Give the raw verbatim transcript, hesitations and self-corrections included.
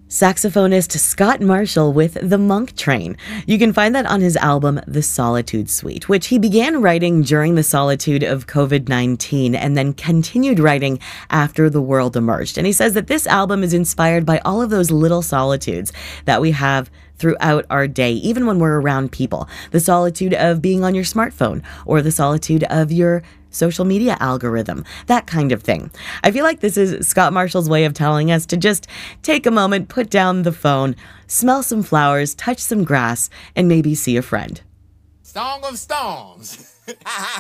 Saxophonist Scott Marshall with The Monk Train. You can find that on his album, The Solitude Suite, which he began writing during the solitude of covid nineteen and then continued writing after the world emerged. And he says that this album is inspired by all of those little solitudes that we have throughout our day, even when we're around people. The solitude of being on your smartphone or the solitude of your social media algorithm, that kind of thing. I feel like this is Scott Marshall's way of telling us to just take a moment, put down the phone, smell some flowers, touch some grass, and maybe see a friend. Song of Storms.